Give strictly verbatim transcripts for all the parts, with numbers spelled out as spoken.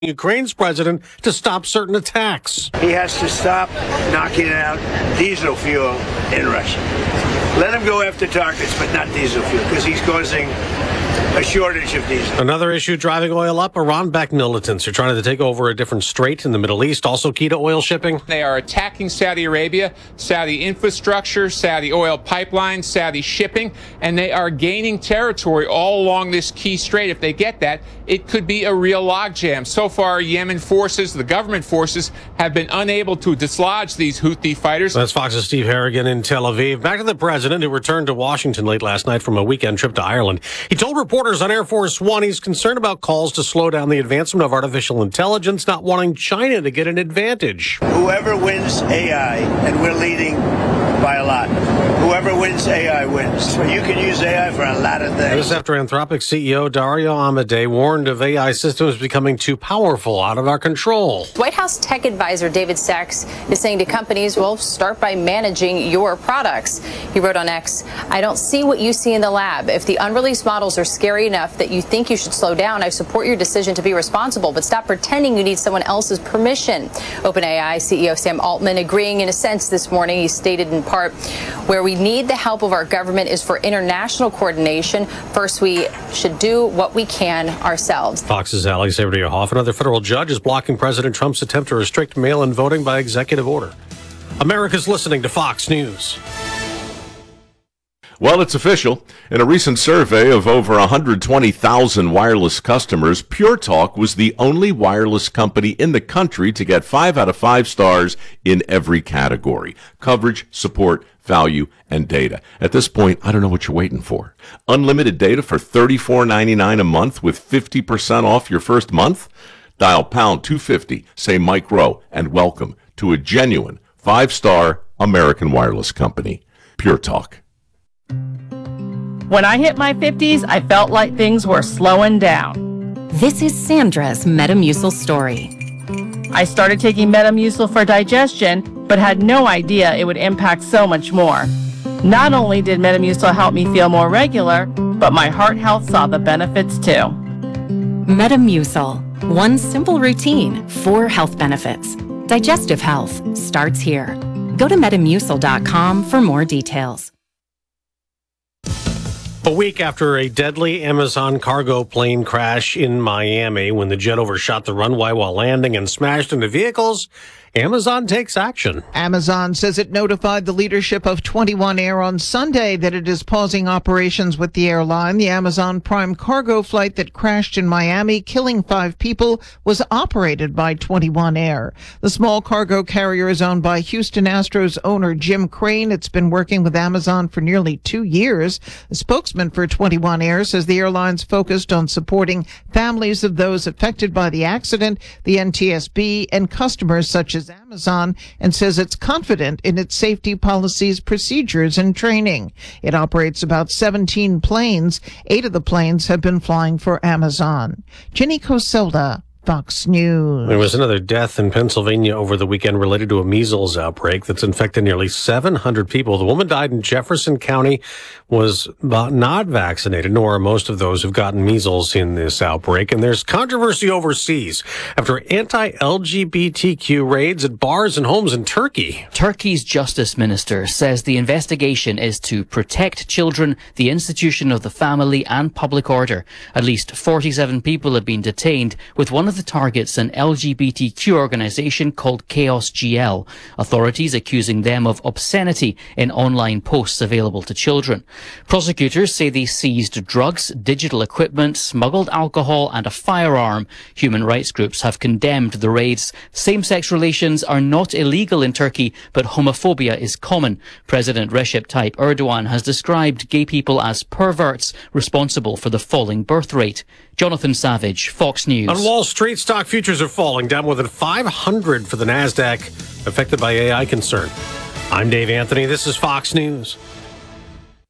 Ukraine's president to stop certain attacks. He has to stop knocking out diesel fuel in Russia. Let him go after targets, but not diesel fuel, because he's causing a shortage of diesel. Another issue driving oil up, Iran-backed militants are trying to take over a different strait in the Middle East, also key to oil shipping. They are attacking Saudi Arabia, Saudi infrastructure, Saudi oil pipelines, Saudi shipping, and they are gaining territory all along this key strait. If they get that, it could be a real logjam. So far, Yemen forces, the government forces, have been unable to dislodge these Houthi fighters. That's Fox's Steve Harrigan in Tel Aviv. Back to the president, who returned to Washington late last night from a weekend trip to Ireland. He told reporters on Air Force One he's concerned about calls to slow down the advancement of artificial intelligence, not wanting China to get an advantage. Whoever wins A I, and we're leading by a lot, whoever wins A I wins. So you can use A I for a lot of things. This after Anthropic C E O Dario Amodei warned of A I systems becoming too powerful, out of our control. White House tech advisor David Sachs is saying to companies, well, start by managing your products. He wrote on X, I don't see what you see in the lab. If the unreleased models are scary enough that you think you should slow down, I support your decision to be responsible, but stop pretending you need someone else's permission. OpenAI C E O Sam Altman agreeing in a sense this morning. He stated in part, where we need the help of our government is for international coordination. First, we should do what we can ourselves. Fox's Alexander Hoff. Another federal judge is blocking President Trump's attempt to restrict mail-in voting by executive order. America's listening to Fox News. Well, it's official. In a recent survey of over one hundred twenty thousand wireless customers, Pure Talk was the only wireless company in the country to get five out of five stars in every category: coverage, support, value, and data. At this point, I don't know what you're waiting for. Unlimited data for thirty-four ninety-nine a month with fifty percent off your first month? Dial pound two fifty, say Mike Rowe, and welcome to a genuine five-star American wireless company. Pure Talk. When I hit my fifties, I felt like things were slowing down. This is Sandra's Metamucil story. I started taking Metamucil for digestion, but had no idea it would impact so much more. Not only did Metamucil help me feel more regular, but my heart health saw the benefits too. Metamucil. One simple routine, four health benefits. Digestive health starts here. Go to metamucil dot com for more details. A week after a deadly Amazon cargo plane crash in Miami, when the jet overshot the runway while landing and smashed into vehicles, Amazon takes action. Amazon says it notified the leadership of twenty-one Air on Sunday that it is pausing operations with the airline. The Amazon Prime cargo flight that crashed in Miami, killing five people, was operated by twenty-one Air. The small cargo carrier is owned by Houston Astros owner Jim Crane. It's been working with Amazon for nearly two years. A spokesman for twenty-one Air says the airline's focused on supporting families of those affected by the accident, the N T S B, and customers such as Amazon, and says it's confident in its safety policies, procedures, and training. It operates about seventeen planes. Eight of the planes have been flying for Amazon. Jenny Coselda, Fox News. There was another death in Pennsylvania over the weekend related to a measles outbreak that's infected nearly seven hundred people. The woman died in Jefferson County, was not vaccinated, nor are most of those who've gotten measles in this outbreak. And there's controversy overseas after anti-L G B T Q raids at bars and homes in Turkey. Turkey's justice minister says the investigation is to protect children, the institution of the family, and public order. At least forty-seven people have been detained, with one of the targets an L G B T Q organization called Chaos G L. Authorities accusing them of obscenity in online posts available to children. Prosecutors say they seized drugs, digital equipment, smuggled alcohol, and a firearm. Human rights groups have condemned the raids. Same-sex relations are not illegal in Turkey, but homophobia is common. President Recep Tayyip Erdogan has described gay people as perverts responsible for the falling birth rate. Jonathan Savage, Fox News. On Wall Street, stock futures are falling, down more than five hundred for the NASDAQ, affected by A I concern. I'm Dave Anthony. This is Fox News.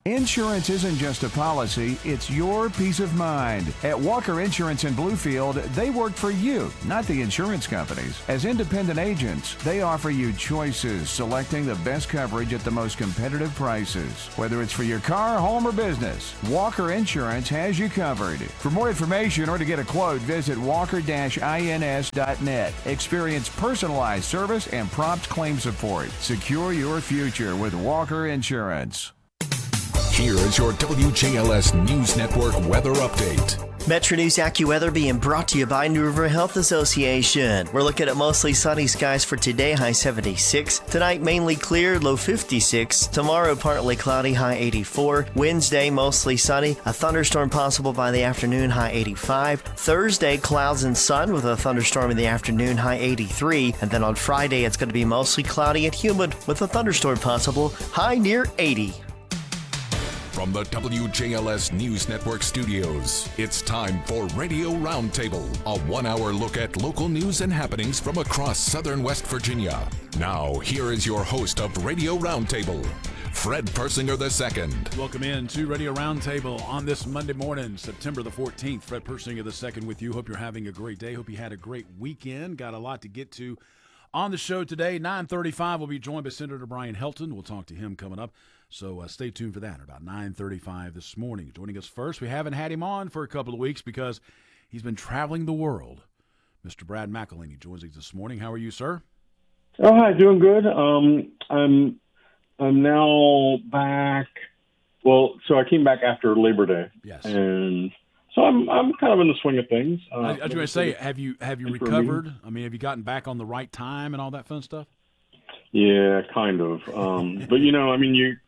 Insurance isn't just a policy, it's your peace of mind. At Walker Insurance in Bluefield, they work for you, not the insurance companies. As independent agents, they offer you choices, selecting the best coverage at the most competitive prices. Whether it's for your car, home, or business, Walker Insurance has you covered. For more information or to get a quote, visit walker dash ins dot net. Experience personalized service and prompt claim support. Secure your future with Walker Insurance. Here is your W J L S News Network weather update. Metro News AccuWeather being brought to you by New River Health Association. We're looking at mostly sunny skies for today, high seventy-six. Tonight, mainly clear, low fifty-six. Tomorrow, partly cloudy, high eighty-four. Wednesday, mostly sunny. A thunderstorm possible by the afternoon, high eighty-five. Thursday, clouds and sun with a thunderstorm in the afternoon, high eighty-three. And then on Friday, it's going to be mostly cloudy and humid with a thunderstorm possible, high near eighty. From the W J L S News Network studios, it's time for Radio Roundtable, a one-hour look at local news and happenings from across southern West Virginia. Now, here is your host of Radio Roundtable, Fred Persinger the Second. Welcome in to Radio Roundtable on this Monday morning, September the fourteenth. Fred Persinger the Second with you. Hope you're having a great day. Hope you had a great weekend. Got a lot to get to on the show today. nine thirty-five, we'll be joined by Senator Brian Helton. We'll talk to him coming up. So uh, stay tuned for that about nine thirty-five this morning. Joining us first, we haven't had him on for a couple of weeks because he's been traveling the world. Mister Brad McElhaney joins us this morning. How are you, sir? Oh, hi, doing good. Um, I'm I'm now back. Well, so I came back after Labor Day. Yes. And so I'm I'm kind of in the swing of things. Uh, I, I was going to say, have you have you recovered? I mean, have you gotten back on the right time and all that fun stuff? Yeah, kind of. Um, but you know, I mean, you.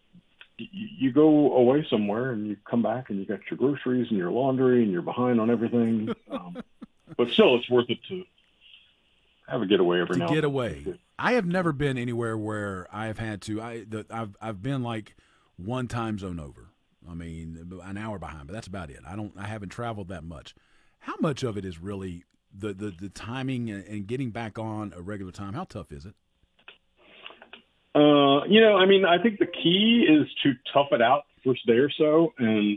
You go away somewhere and you come back and you got your groceries and your laundry and you're behind on everything. Um, but still, it's worth it to have a getaway every to now. Get and away. then. I have never been anywhere where I have had to. I the, I've I've been like one time zone over. I mean, an hour behind, but that's about it. I don't. I haven't traveled that much. How much of it is really the the, the timing and, and getting back on a regular time? How tough is it? Uh, you know, I mean, I think the key is to tough it out the first day or so, and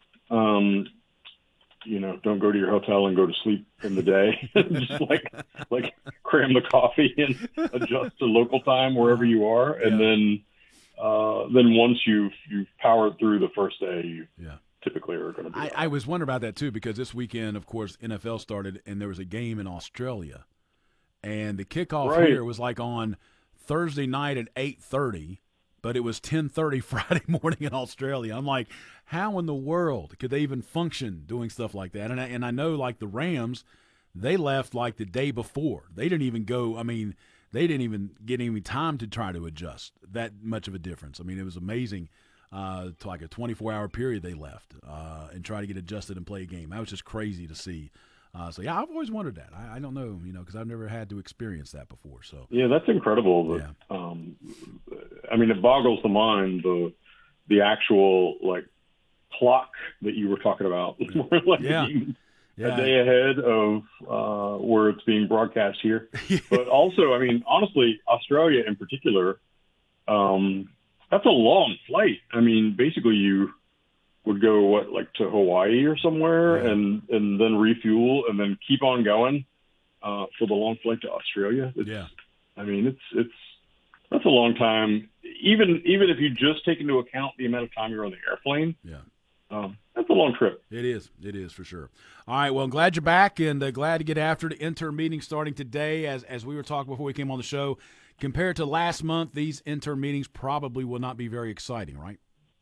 um, you know, don't go to your hotel and go to sleep in the day. Just like like cram the coffee and adjust to local time wherever you are, and yeah. then uh, then once you've you've powered through the first day, you yeah. typically are going to be. I, I was wondering about that too, because this weekend, of course, N F L started, and there was a game in Australia, and the kickoff right. here was like on Thursday night at eight thirty, but it was ten thirty Friday morning in Australia. I'm like, how in the world could they even function doing stuff like that? And I, and I know, like, the Rams, they left, like, the day before. They didn't even go – I mean, they didn't even get any time to try to adjust. That much of a difference. I mean, it was amazing. Uh, to like a twenty-four hour period they left uh, and try to get adjusted and play a game. That was just crazy to see. Uh, so, yeah, I've always wondered that. I, I don't know, you know, because I've never had to experience that before. So yeah, that's incredible. That, yeah. um, I mean, it boggles the mind, the the actual, like, clock that you were talking about. like yeah. yeah. A day ahead of uh, where it's being broadcast here. But also, I mean, honestly, Australia in particular, um, that's a long flight. I mean, basically you – would go what like to Hawaii or somewhere yeah. and, and then refuel and then keep on going uh, for the long flight to Australia. It's, yeah. I mean, it's, it's, that's a long time. Even, even if you just take into account the amount of time you're on the airplane. Yeah. Um, that's a long trip. It is. It is for sure. All right. Well, I'm glad you're back and uh, glad to get after the intern meeting starting today. As, as we were talking before we came on the show, compared to last month, these intern meetings probably will not be very exciting, right?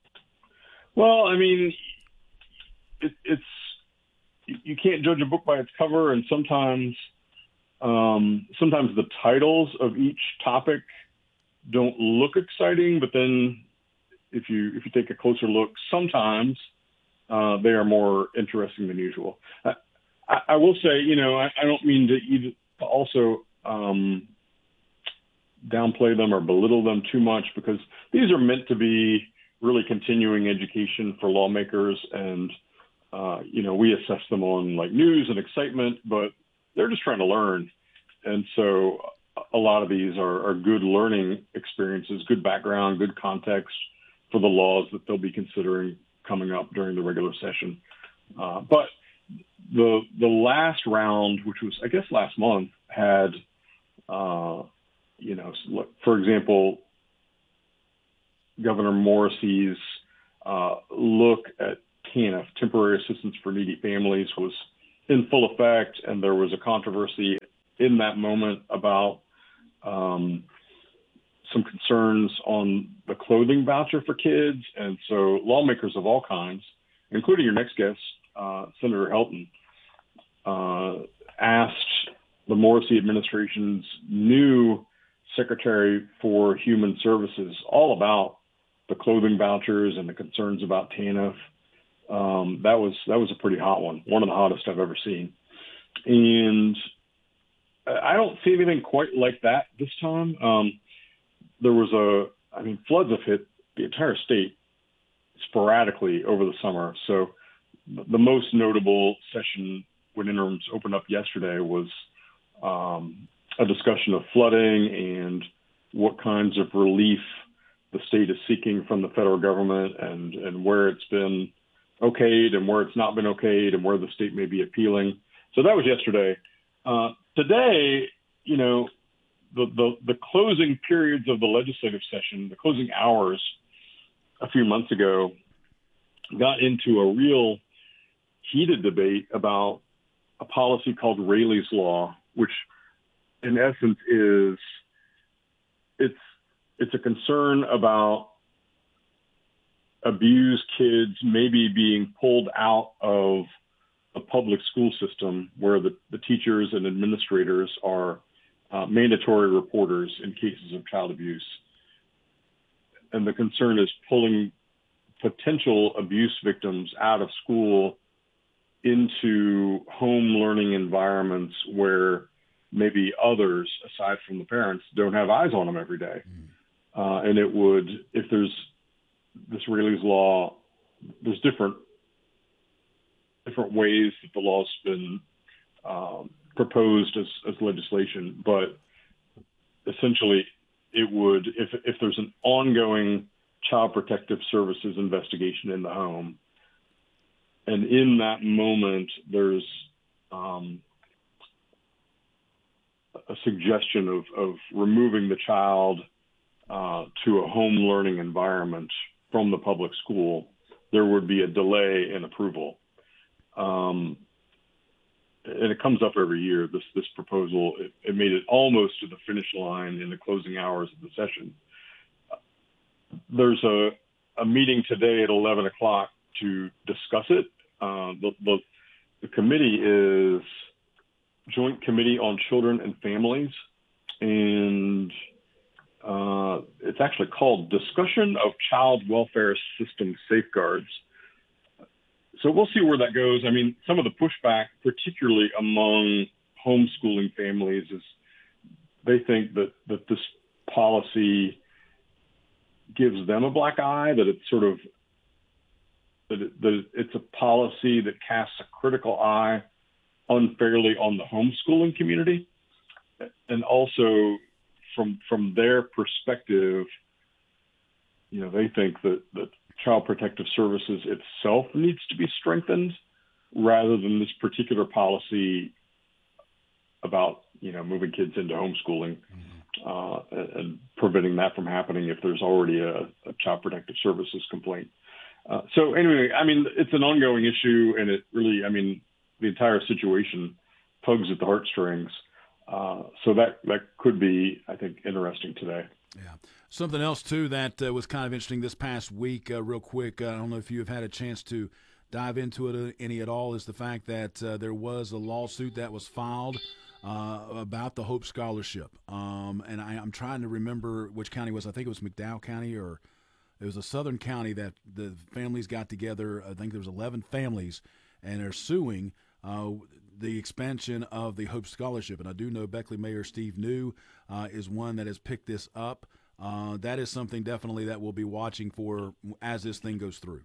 Well, I mean, it, it's you can't judge a book by its cover, and sometimes, um, sometimes the titles of each topic don't look exciting. But then, if you if you take a closer look, sometimes uh, they are more interesting than usual. I, I, I will say, you know, I, I don't mean to either, to also um, downplay them or belittle them too much, because these are meant to be really continuing education for lawmakers, and uh, you know, we assess them on like news and excitement, but they're just trying to learn. And so a lot of these are, are good learning experiences, good background, good context for the laws that they'll be considering coming up during the regular session. Uh, but the the last round, which was I guess last month, had uh, you know, for example, Governor Morrissey's uh, look at T A N F, temporary assistance for needy families, was in full effect, and there was a controversy in that moment about um, some concerns on the clothing voucher for kids. And so lawmakers of all kinds, including your next guest, uh, Senator Helton, uh, asked the Morrissey administration's new Secretary for Human Services all about the clothing vouchers and the concerns about T A N F. Um, that was that was a pretty hot one, one of the hottest I've ever seen. And I don't see anything quite like that this time. Um, there was a, I mean, floods have hit the entire state sporadically over the summer. So the most notable session when interims opened up yesterday was um, a discussion of flooding and what kinds of relief the state is seeking from the federal government, and, and where it's been okayed and where it's not been okayed and where the state may be appealing. So that was yesterday. Uh, today, you know, the, the, the closing periods of the legislative session, the closing hours a few months ago, got into a real heated debate about a policy called Rayleigh's Law, which in essence is it's it's a concern about abused kids maybe being pulled out of the public school system, where the, the teachers and administrators are uh, mandatory reporters in cases of child abuse. And the concern is pulling potential abuse victims out of school into home learning environments where maybe others, aside from the parents, don't have eyes on them every day. Mm. Uh, and it would, if there's this Rayleigh's Law, there's different different ways that the law's been um, proposed as, as legislation, but essentially it would, if if there's an ongoing Child Protective Services investigation in the home, and in that moment there's um, a suggestion of, of removing the child uh, to a home learning environment from the public school, there would be a delay in approval. Um, and it comes up every year, this this proposal. It, it made it almost to the finish line in the closing hours of the session. There's a, a meeting today at eleven o'clock to discuss it. Uh, the, the, the committee is Joint Committee on Children and Families, and uh, it's actually called Discussion of Child Welfare System Safeguards. So we'll see where that goes. I mean, some of the pushback, particularly among homeschooling families, is they think that, that this policy gives them a black eye, that it's sort of that, it, that it's a policy that casts a critical eye unfairly on the homeschooling community. And also from from their perspective, you know, they think that, that Child Protective Services itself needs to be strengthened rather than this particular policy about, you know, moving kids into homeschooling uh, and, and preventing that from happening if there's already a, a Child Protective Services complaint. Uh, so anyway, I mean, it's an ongoing issue, and it really, I mean, the entire situation tugs at the heartstrings. Uh, so that, that could be, I think, interesting today. Yeah. Something else, too, that uh, was kind of interesting this past week, uh, real quick. Uh, I don't know if you have had a chance to dive into it any at all, is the fact that uh, there was a lawsuit that was filed uh, about the Hope Scholarship. Um, and I, I'm trying to remember which county it was. I think it was McDowell County, or it was a southern county that the families got together. I think there was eleven families, and they're suing uh, the expansion of the Hope Scholarship. And I do know Beckley Mayor Steve New uh, is one that has picked this up. Uh, that is something definitely that we'll be watching for as this thing goes through.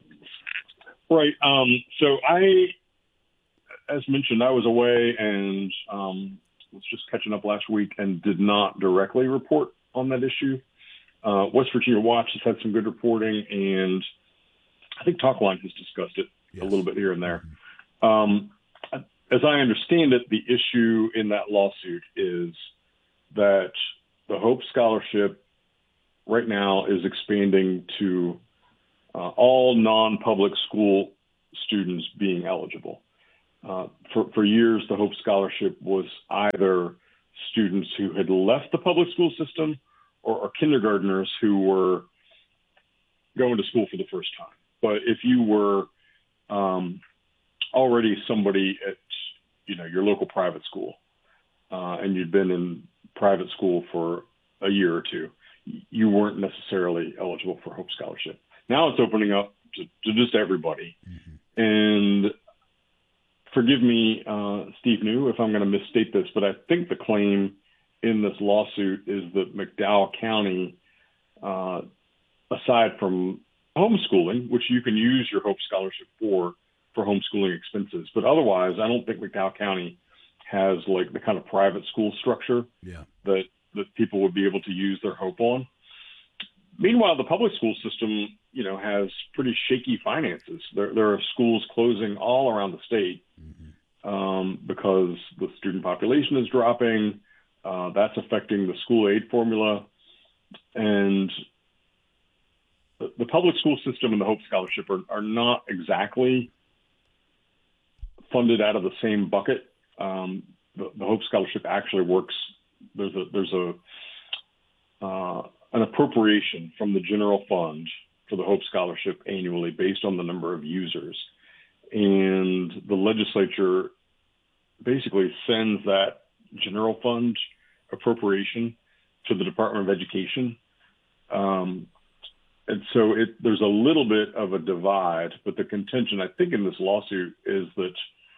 Right. Um, so I, as mentioned, I was away and um, was just catching up last week and did not directly report on that issue. Uh, West Virginia Watch has had some good reporting, and I think Talkline has discussed it yes. a little bit here and there. Mm-hmm. Um, as I understand it, the issue in that lawsuit is that the Hope Scholarship right now is expanding to uh, all non-public school students being eligible. Uh, for, for years, the Hope Scholarship was either students who had left the public school system or, or kindergartners who were going to school for the first time. But if you were um, already somebody at, you know, your local private school, uh, and you'd been in private school for a year or two, you weren't necessarily eligible for Hope Scholarship. Now it's opening up to, to just everybody. Mm-hmm. And forgive me, uh, Steve New, if I'm going to misstate this, but I think the claim in this lawsuit is that McDowell County, uh, aside from homeschooling, which you can use your Hope Scholarship for, for homeschooling expenses, but otherwise, I don't think McDowell County has like the kind of private school structure yeah. that, that people would be able to use their Hope on. Meanwhile, the public school system, you know, has pretty shaky finances. There, there are schools closing all around the state mm-hmm. um, because the student population is dropping. Uh, that's affecting the school aid formula. And the, the public school system and the Hope Scholarship are, are not exactly funded out of the same bucket. Um, the, the Hope Scholarship actually works. There's a there's a uh, an appropriation from the general fund for the Hope Scholarship annually based on the number of users. And the legislature basically sends that general fund appropriation to the Department of Education. Um, and so it, there's a little bit of a divide, but the contention, I think, in this lawsuit is that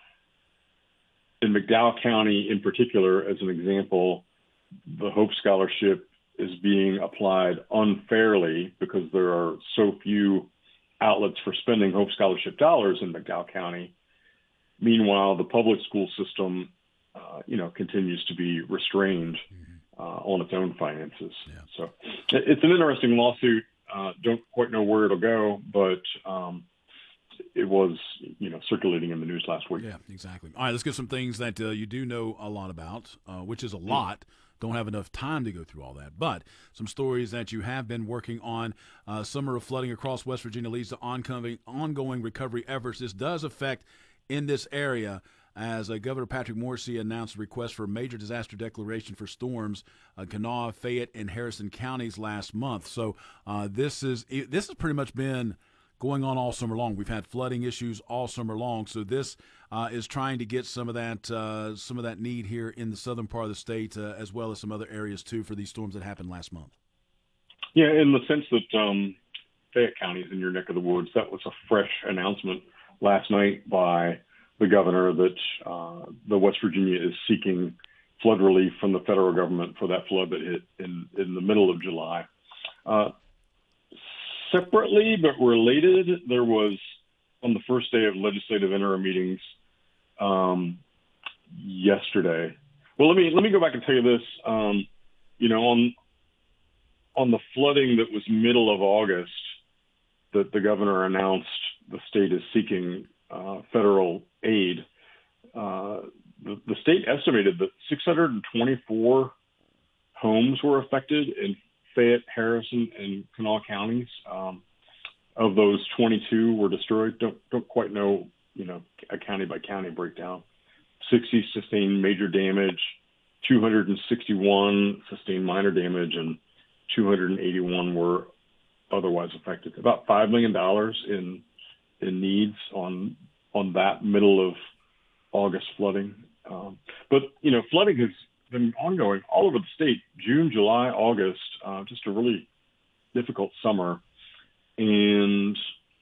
in McDowell County in particular, as an example, the Hope Scholarship is being applied unfairly because there are so few outlets for spending Hope Scholarship dollars in McDowell County. Meanwhile, the public school system, uh, you know, continues to be restrained uh, on its own finances. Yeah. So it, it's an interesting lawsuit. Uh, don't quite know where it'll go, but um, it was, you know, circulating in the news last week. Yeah, exactly. All right, let's get some things that uh, you do know a lot about, uh, which is a lot. Mm. Don't have enough time to go through all that, but some stories that you have been working on. Uh, summer of flooding across West Virginia leads to ongoing, ongoing recovery efforts. This does affect in this area as uh, Governor Patrick Morrisey announced a request for a major disaster declaration for storms, uh, Kanawha, Fayette, and Harrison counties last month. So uh, this is this has pretty much been going on all summer long. We've had flooding issues all summer long. So this uh, is trying to get some of that uh, some of that need here in the southern part of the state, uh, as well as some other areas too, for these storms that happened last month. Yeah, in the sense that um, Fayette County is in your neck of the woods. That was a fresh announcement last night by the governor that uh, the West Virginia is seeking flood relief from the federal government for that flood that hit in, in the middle of July. Uh, separately but related, there was on the first day of legislative interim meetings um, yesterday. Well, let me let me go back and tell you this. Um, you know, on on the flooding that was middle of August, that the governor announced the state is seeking uh, federal aid. Uh, the, the state estimated that six hundred twenty-four homes were affected in Fayette, Harrison, and Kanawha counties. Um, of those, twenty-two were destroyed. Don't don't quite know, you know, a county by county breakdown. sixty sustained major damage, two hundred sixty-one sustained minor damage, and two hundred eighty-one were otherwise affected. About five million dollars in in needs on on that middle of August flooding. Um, but you know, flooding has been ongoing all over the state. June, July, August, uh, just a really difficult summer. And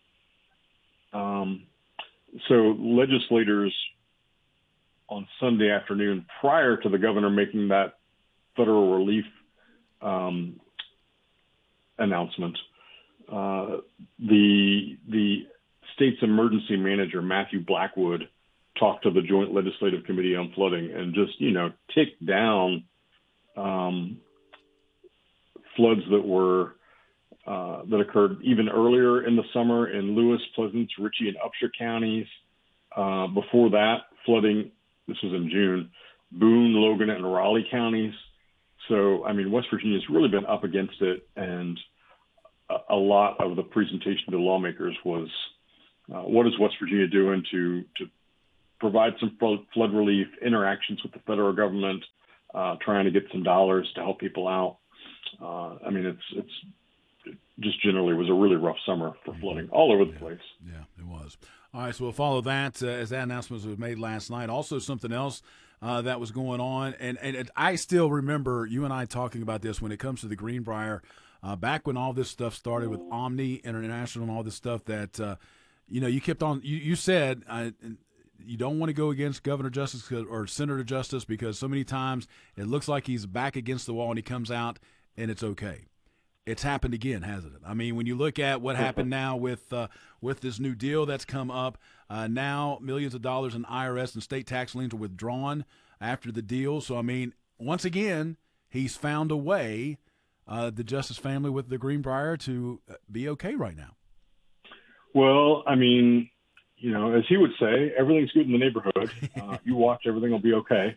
um, so legislators on Sunday afternoon, prior to the governor making that federal relief um, announcement, uh, the the state's emergency manager, Matthew Blackwood, talked to the Joint Legislative Committee on Flooding and just, you know, ticked down um, floods that were uh, that occurred even earlier in the summer in Lewis, Pleasants, Ritchie, and Upshur counties. Uh, before that, flooding, this was in June, Boone, Logan, and Raleigh counties. So, I mean, West Virginia's really been up against it, and a, a lot of the presentation to lawmakers was, uh, what is West Virginia doing to to provide some flood relief, interactions with the federal government, uh, trying to get some dollars to help people out. Uh, I mean, it's it's it just generally was a really rough summer for flooding all over the yeah. place. Yeah, it was. All right, so we'll follow that uh, as that announcement was made last night. Also, something else uh, that was going on, and, and it, I still remember you and I talking about this when it comes to the Greenbrier, uh, back when all this stuff started with Omni International and all this stuff that, uh, you know, you kept on, you, you said, uh, you don't want to go against Governor Justice or Senator Justice because so many times it looks like he's back against the wall and he comes out and it's okay. It's happened again, hasn't it? I mean, when you look at what happened now with uh, with this new deal that's come up, uh, now millions of dollars in I R S and state tax liens are withdrawn after the deal. So, I mean, once again, he's found a way, uh, the Justice family with the Greenbrier, to be okay right now. Well, I mean, you know, as he would say, everything's good in the neighborhood. Uh, you watch, everything will be okay.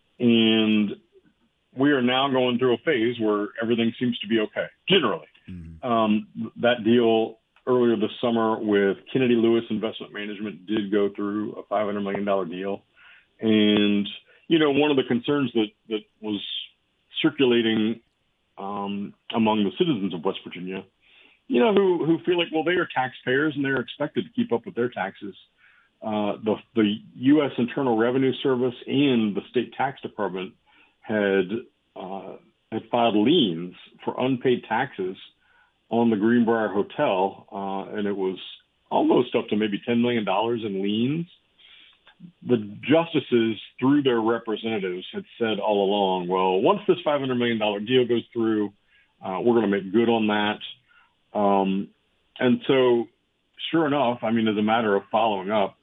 And we are now going through a phase where everything seems to be okay, generally. Mm-hmm. Um, that deal earlier this summer with Kennedy Lewis Investment Management did go through a five hundred million dollars deal. And, you know, one of the concerns that, that was circulating um, among the citizens of West Virginia, you know, who, who feel like, well, they are taxpayers and they're expected to keep up with their taxes. Uh, the, the U S Internal Revenue Service and the state tax department had uh, had filed liens for unpaid taxes on the Greenbrier Hotel, uh, and it was almost up to maybe ten million dollars in liens. The justices, through their representatives, had said all along, well, once this five hundred million dollars deal goes through, uh, we're going to make good on that. Um, and so, sure enough, I mean, as a matter of following up,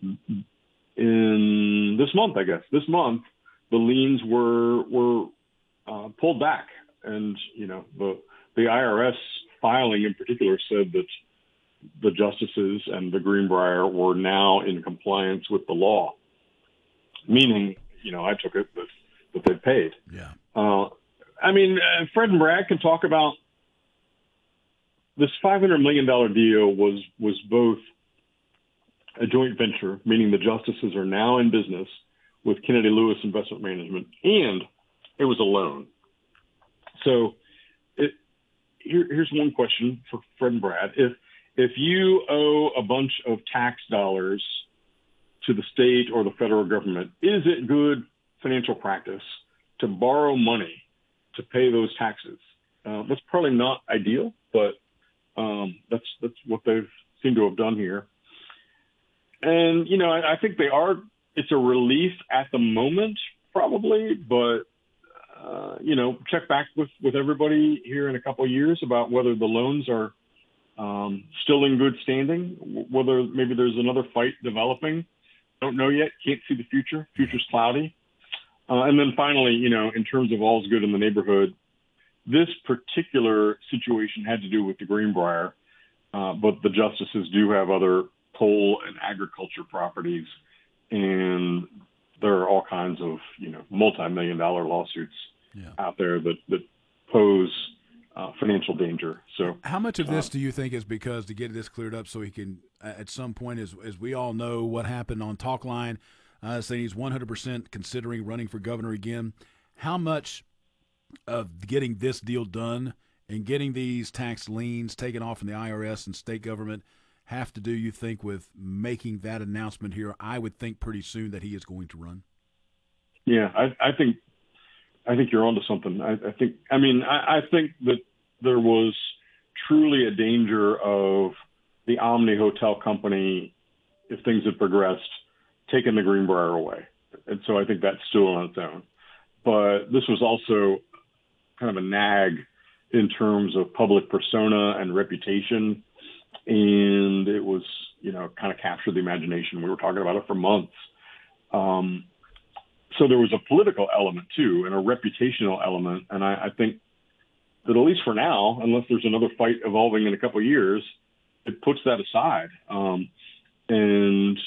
in this month, I guess, this month, the liens were were uh, pulled back, and you know the the I R S filing in particular said that the justices and the Greenbrier were now in compliance with the law, meaning you know I took it that that they paid. Yeah. Uh, I mean, uh, Fred and Brad can talk about this five hundred million dollars deal was was both a joint venture, meaning the justices are now in business with Kennedy Lewis Investment Management, and it was a loan. So it, here, here's one question for Fred and Brad. If if you owe a bunch of tax dollars to the state or the federal government, is it good financial practice to borrow money to pay those taxes? Uh, that's probably not ideal, but um, that's that's what they've seemed to have done here. And, you know, I, I think they are it's a relief at the moment, probably, but, uh, you know, check back with, with everybody here in a couple of years about whether the loans are um, still in good standing, whether maybe there's another fight developing. Don't know yet. Can't see the future. Future's cloudy. Uh, and then finally, you know, in terms of all's good in the neighborhood, this particular situation had to do with the Greenbrier, uh, but the justices do have other coal and agriculture properties. And there are all kinds of, you know, multi-million dollar lawsuits yeah. out there that, that pose uh, financial danger. So how much of this uh, do you think is because to get this cleared up so he can, uh, at some point, as, as we all know what happened on Talkline, uh, saying he's one hundred percent considering running for governor again, how much of getting this deal done and getting these tax liens taken off from the I R S and state government have to do, you think, with making that announcement here? I would think pretty soon that he is going to run. Yeah, I, I think I think you're onto something. I, I think, I mean, I, I think that there was truly a danger of the Omni Hotel Company, if things had progressed, taking the Greenbrier away. And so I think that's still on its own. But this was also kind of a nag in terms of public persona and reputation. And it was, you know, kind of captured the imagination. We were talking about it for months. Um, so there was a political element too, and a reputational element. And I, I think, that at least for now, unless there's another fight evolving in a couple of years, it puts that aside. Um, and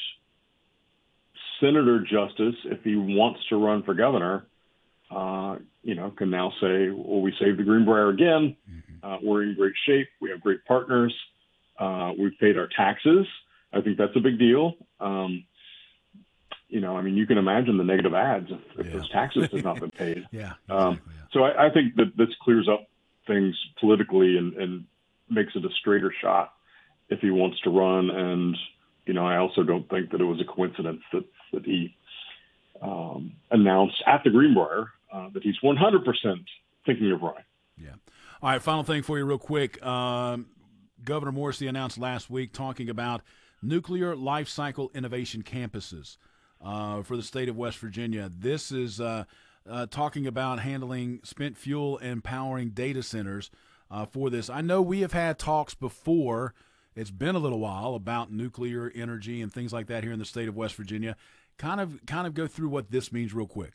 Senator Justice, if he wants to run for governor, uh, you know, can now say, well, we saved the Greenbrier again. Uh, we're in great shape. We have great partners. Uh, we've paid our taxes. I think that's a big deal. Um, you know, I mean, you can imagine the negative ads if, if Yeah. those taxes have not been paid. Yeah. Um, so I, I think that this clears up things politically and, and makes it a straighter shot if he wants to run. And, you know, I also don't think that it was a coincidence that, that he um, announced at the Greenbrier uh, that he's one hundred percent thinking of running. Yeah. All right, final thing for you real quick. Um, Governor Morrisey announced last week talking about nuclear life cycle innovation campuses uh, for the state of West Virginia. This is uh, uh, talking about handling spent fuel and powering data centers uh, for this. I know we have had talks before. It's been a little while about nuclear energy and things like that here in the state of West Virginia. Kind of, kind of go through what this means real quick.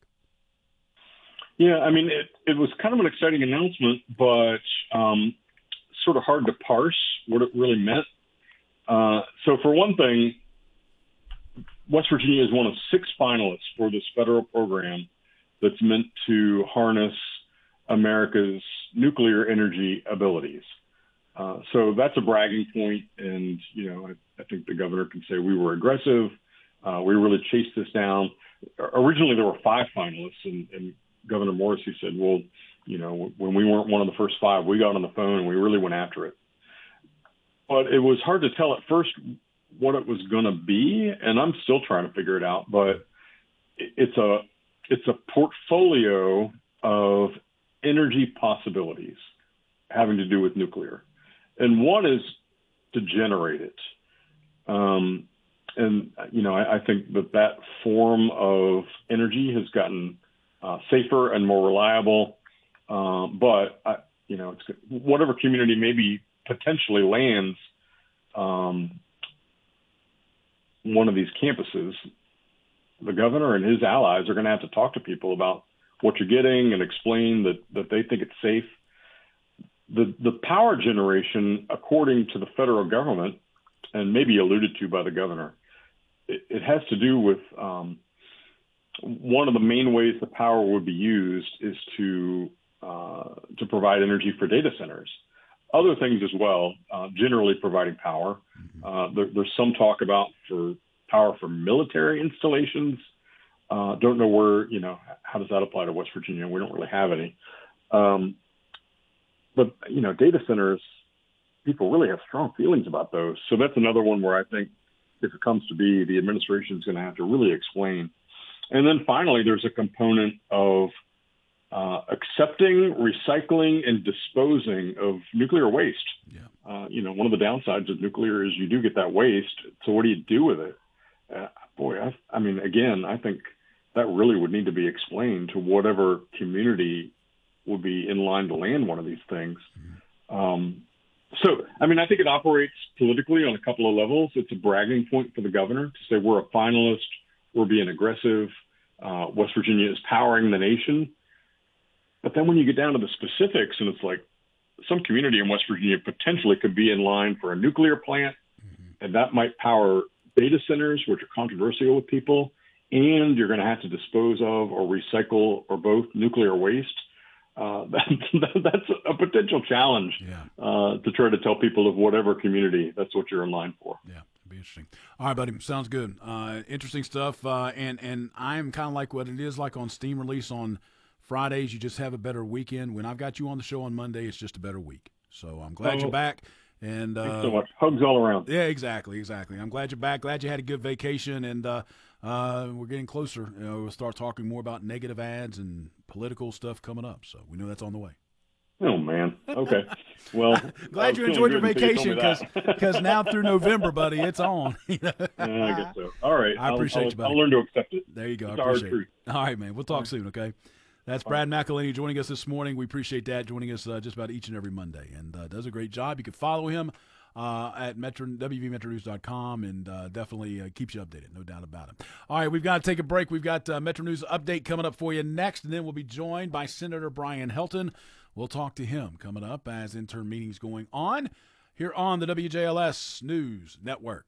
Yeah, I mean, it, it was kind of an exciting announcement, but um, sort of hard to parse what it really meant. Uh, so for one thing, West Virginia is one of six finalists for this federal program that's meant to harness America's nuclear energy abilities. Uh, so that's a bragging point, and, you know, I, I think the governor can say we were aggressive. Uh, we really chased this down. Originally, there were five finalists, and, and Governor Morrisey said, well, you know, when we weren't one of the first five, we got on the phone and we really went after it. But it was hard to tell at first what it was going to be, and I'm still trying to figure it out. But it's a it's a portfolio of energy possibilities having to do with nuclear, and one is to generate it. Um, and you know, I, I think that that form of energy has gotten uh, safer and more reliable. Um, but I, you know, it's whatever community maybe potentially lands um, one of these campuses, the governor and his allies are going to have to talk to people about what you're getting and explain that, that they think it's safe. The the power generation, according to the federal government, and maybe alluded to by the governor, it, it has to do with um, one of the main ways the power would be used is to uh, to provide energy for data centers. Other things as well, uh, generally providing power. Uh, there, there's some talk about for power for military installations. Uh, don't know where, you know, how does that apply to West Virginia? We don't really have any. Um, but, you know, data centers, people really have strong feelings about those. So that's another one where I think if it comes to be, the administration is going to have to really explain. And then finally, there's a component of Uh, accepting, recycling, and disposing of nuclear waste. Yeah. Uh, you know, one of the downsides of nuclear is you do get that waste. So what do you do with it? Uh, boy, I, I mean, again, I think that really would need to be explained to whatever community would be in line to land one of these things. Mm-hmm. Um, so, I mean, I think it operates politically on a couple of levels. It's a bragging point for the governor to say we're a finalist, we're being aggressive, uh, West Virginia is powering the nation. But then when you get down to the specifics, and it's like some community in West Virginia potentially could be in line for a nuclear plant, mm-hmm. and that might power data centers, which are controversial with people, and you're going to have to dispose of or recycle or both nuclear waste. Uh, that, that's a potential challenge yeah. uh, to try to tell people of whatever community that's what you're in line for. Yeah, it'd be interesting. All right, buddy, sounds good. Uh, interesting stuff, uh, and and I'm kind of like what it is like on Steam Release on Fridays. You just have a better weekend. When I've got you on the show on Monday, it's just a better week. So I'm glad oh, you're back. And uh, thanks so much. Hugs all around. Yeah, exactly, exactly. I'm glad you're back. Glad you had a good vacation, and uh, uh, we're getting closer. You know, we'll start talking more about negative ads and political stuff coming up. So we know that's on the way. Oh man. Okay. Well, glad you enjoyed your vacation because because now through November, buddy, it's on. Yeah, I guess so. All right. I appreciate I'll, you, buddy. I'll learn to accept it. There you go. It's I appreciate our it. All right, man. We'll talk right. soon. Okay. That's Brad McElhaney joining us this morning. We appreciate that, joining us uh, just about each and every Monday, and uh, does a great job. You can follow him uh, at Metro, W V Metro News dot com, and uh, definitely uh, keeps you updated, no doubt about it. All right, we've got to take a break. We've got uh, Metro News Update coming up for you next, and then we'll be joined by Senator Brian Helton We'll talk to him coming up as intern meetings going on here on the W J L S News Network.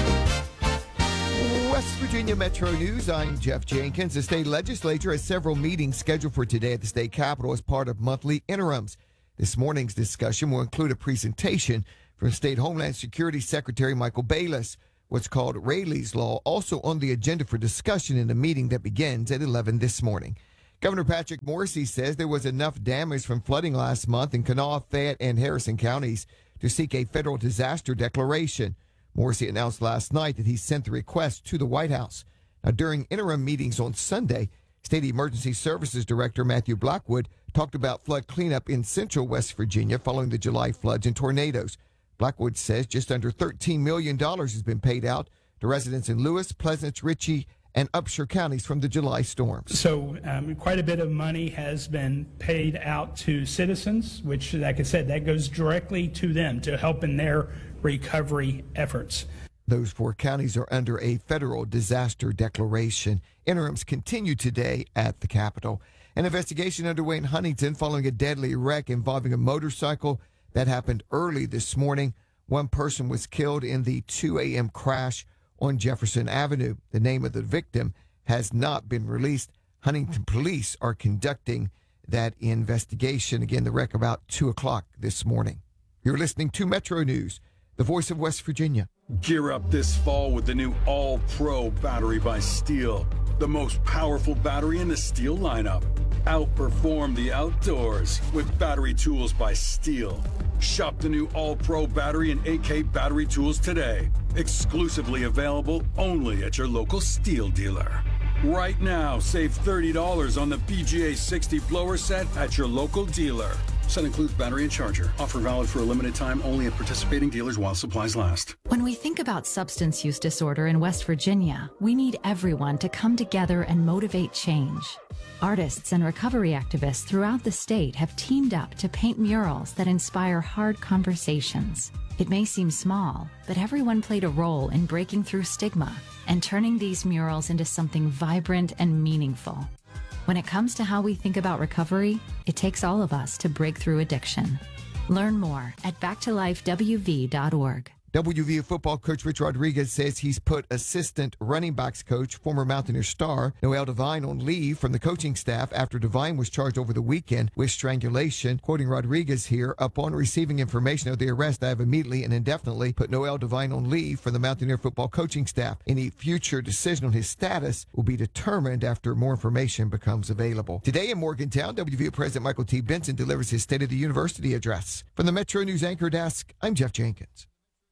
West Virginia Metro News, I'm Jeff Jenkins. The state legislature has several meetings scheduled for today at the state capitol as part of monthly interims. This morning's discussion will include a presentation from State Homeland Security Secretary Michael Bayless. What's called Rayleigh's Law also on the agenda for discussion in the meeting that begins at eleven this morning. Governor Patrick Morrisey says there was enough damage from flooding last month in Kanawha, Fayette, and Harrison counties to seek a federal disaster declaration. Morrisey announced last night that he sent the request to the White House. Now, during interim meetings on Sunday, State Emergency Services Director Matthew Blackwood talked about flood cleanup in central West Virginia following the July floods and tornadoes. Blackwood says just under thirteen million dollars has been paid out to residents in Lewis, Pleasants, Ritchie, and Upshur counties from the July storms. So um, quite a bit of money has been paid out to citizens, which, like I said, that goes directly to them to help in their recovery efforts. Those four counties are under a federal disaster declaration. Interims continue today at the Capitol. An investigation underway in Huntington following a deadly wreck involving a motorcycle that happened early this morning. One person was killed in the two a.m. crash on Jefferson Avenue. The name of the victim has not been released. Huntington police are conducting that investigation. Again, the wreck about two o'clock this morning. You're listening to Metro News, the voice of West Virginia. Gear up this fall with the new All-Pro battery by Steel, the most powerful battery in the Steel lineup. Outperform the outdoors with battery tools by Steel. Shop the new All-Pro battery and A K battery tools today. Exclusively available only at your local Steel dealer. Right now, save thirty dollars on the B G A sixty blower set at your local dealer. Set includes battery and charger. Offer valid for a limited time only at participating dealers while supplies last. When we think about substance use disorder in West Virginia, we need everyone to come together and motivate change. Artists and recovery activists throughout the state have teamed up to paint murals that inspire hard conversations. It may seem small, but everyone played a role in breaking through stigma and turning these murals into something vibrant and meaningful. When it comes to how we think about recovery, it takes all of us to break through addiction. Learn more at back to life w v dot org. W V U football coach Rich Rodriguez says he's put assistant running backs coach, former Mountaineer star Noel Devine, on leave from the coaching staff after Devine was charged over the weekend with strangulation. Quoting Rodriguez here, upon receiving information of the arrest, I have immediately and indefinitely put Noel Devine on leave from the Mountaineer football coaching staff. Any future decision on his status will be determined after more information becomes available. Today in Morgantown, W V U President Michael T. Benson delivers his State of the University address. From the Metro News Anchor Desk, I'm Jeff Jenkins.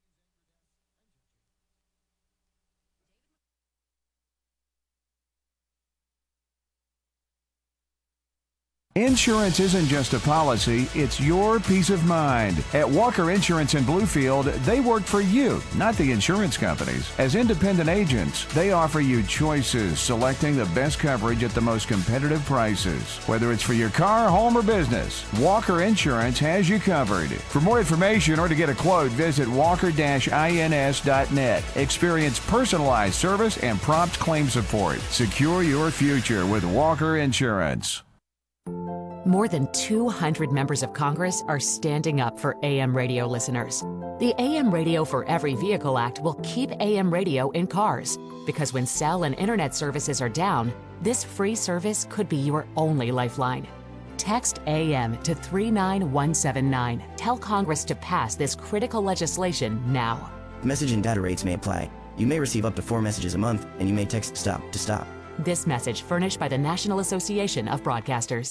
Insurance isn't just a policy, it's your peace of mind. At Walker Insurance in Bluefield, they work for you, not the insurance companies. As independent agents, they offer you choices, selecting the best coverage at the most competitive prices. Whether it's for your car, home, or business, Walker Insurance has you covered. For more information or to get a quote, visit walker dash ins dot net. Experience personalized service and prompt claim support. Secure your future with Walker Insurance. More than two hundred members of Congress are standing up for A M radio listeners. The A M Radio for Every Vehicle Act will keep A M radio in cars, because when cell and internet services are down, this free service could be your only lifeline. Text A M to three nine one seven nine. Tell Congress to pass this critical legislation now. Message and data rates may apply. You may receive up to four messages a month, and you may text STOP to stop. This message furnished by the National Association of Broadcasters.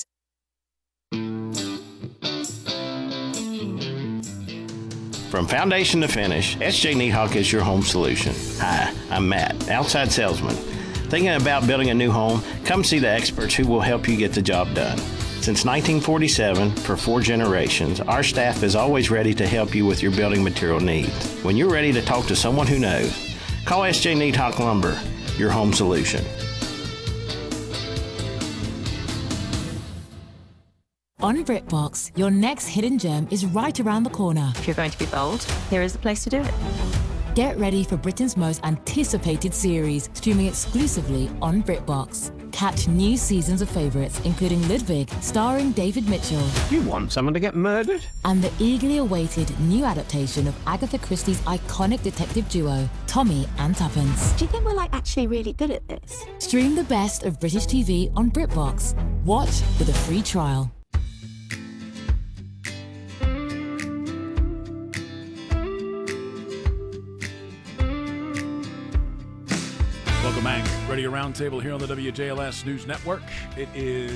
From foundation to finish, S J Needhawk is your home solution. Hi, I'm Matt, outside salesman. Thinking about building a new home? Come see the experts who will help you get the job done. Since nineteen forty-seven, for four generations, our staff is always ready to help you with your building material needs. When you're ready to talk to someone who knows, call S J Needhawk Lumber, your home solution. On BritBox, your next hidden gem is right around the corner. If you're going to be bold, here is the place to do it. Get ready for Britain's most anticipated series, streaming exclusively on BritBox. catch new seasons of favorites, including Ludwig, starring David Mitchell. You want someone to get murdered? And the eagerly awaited new adaptation of Agatha Christie's iconic detective duo, Tommy and Tuppence. Do you think we're like actually really good at this? Stream the best of British T V on BritBox. Watch with a free trial. Welcome back. Radio Roundtable here on the W J L S News Network. It is